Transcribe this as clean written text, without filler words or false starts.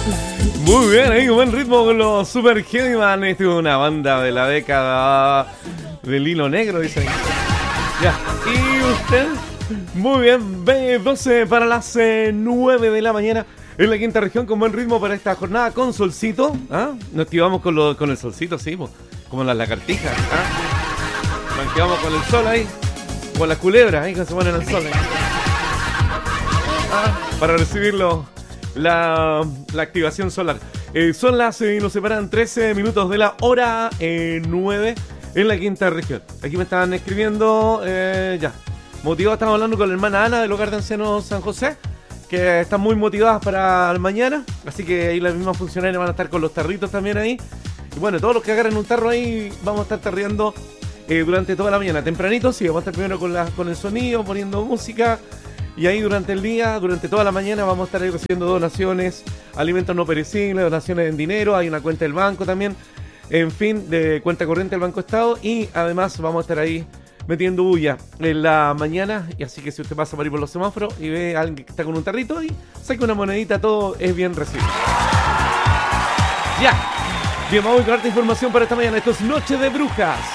Muy bien, ahí buen ritmo con los Super Heavyman. Esta es una banda de la década del hilo negro, dicen. Ya, ¿y usted? Muy bien, B12 para las 9 de la mañana en la quinta región con buen ritmo para esta jornada con solcito. ¿Ah? Nos activamos con el solcito, sí, como las lagartijas. ¿Ah? Nos activamos con el sol ahí, con las culebras ahí que se ponen al sol. Para recibirlo. La activación solar. Son nos separan 13 minutos de la hora 9 en la quinta región. Aquí me estaban escribiendo, ya. Motivados, estamos hablando con la hermana Ana del Hogar de Ancianos San José, que están muy motivadas para el mañana. Así que ahí las mismas funcionarias van a estar con los tarritos también ahí. Y bueno, todos los que agarren un tarro ahí, vamos a estar tarreando durante toda la mañana. Tempranito, sí, vamos a estar primero con el sonido, poniendo música. Y ahí durante el día, durante toda la mañana vamos a estar ahí recibiendo donaciones, alimentos no perecibles, donaciones en dinero, hay una cuenta del banco también, en fin, de cuenta corriente del Banco Estado, y además vamos a estar ahí metiendo bulla en la mañana, y así que si usted pasa por ahí por los semáforos y ve a alguien que está con un tarrito y saca una monedita, todo es bien recibido. Ya, bien, vamos con harta información para esta mañana. Esto es Noche de Brujas.